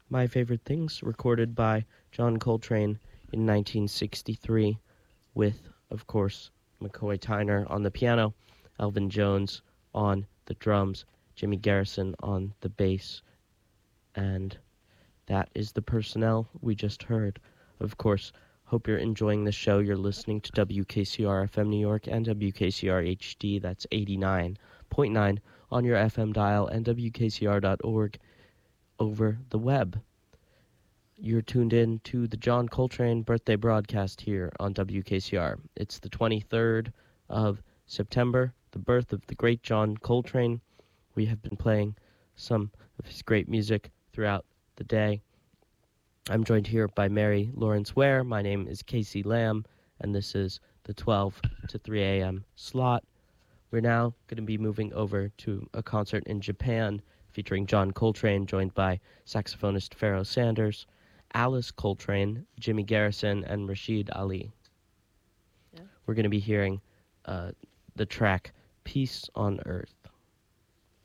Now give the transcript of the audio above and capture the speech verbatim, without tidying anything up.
My Favorite Things, recorded by John Coltrane in nineteen sixty-three with, of course, McCoy Tyner on the piano, Elvin Jones on the drums, Jimmy Garrison on the bass, and that is the personnel we just heard. Of course, hope you're enjoying the show. You're listening to W K C R F M New York and W K C R H D, that's eighty-nine point nine on your F M dial, and W K C R dot org over the web. You're tuned in to the John Coltrane birthday broadcast here on W K C R. It's the twenty-third of September, the birth of the great John Coltrane. We have been playing some of his great music throughout the day. I'm joined here by Mary Lawrence Ware. My name is Casey Lamb, and this is the twelve to three a.m. slot. We're now going to be moving over to a concert in Japan featuring John Coltrane, joined by saxophonist Pharoah Sanders, Alice Coltrane, Jimmy Garrison, and Rashid Ali. Yeah. We're going to be hearing uh, the track Peace on Earth.